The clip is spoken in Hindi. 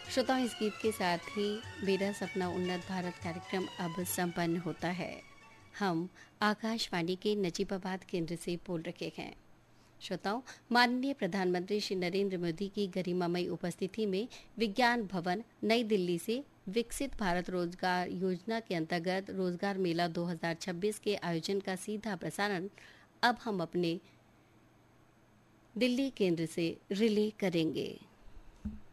श्रोताओं, इस गीत के साथ ही मेरा सपना उन्नत भारत कार्यक्रम अब संपन्न होता है। हम आकाशवाणी के नजीबाबाद केंद्र से बोल रहे हैं। श्रोताओं, माननीय प्रधानमंत्री श्री नरेंद्र मोदी की गरिमामयी उपस्थिति में विज्ञान भवन नई दिल्ली से विकसित भारत रोजगार योजना के अंतर्गत रोजगार मेला 2026 के आयोजन का सीधा प्रसारण अब हम अपने दिल्ली केंद्र से रिले करेंगे।